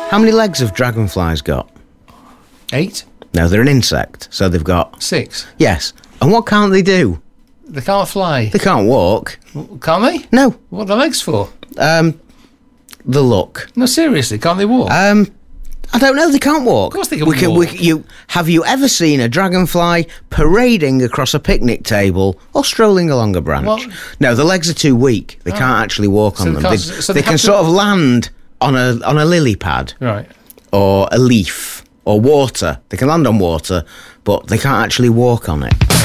How many legs have dragonflies got? 8? No, they're an insect, so they've got... 6? Yes. And what can't they do? They can't fly. They can't walk. Can't they? No. What are the legs for? The look. No, seriously, can't they walk? I don't know. They can't walk. Of course they can walk. Have you ever seen a dragonfly parading across a picnic table or strolling along a branch? Well, no, the legs are too weak. They can't actually walk on them. They can sort of land on a lily pad, right, or a leaf, or water. They can land on water, but they can't actually walk on it.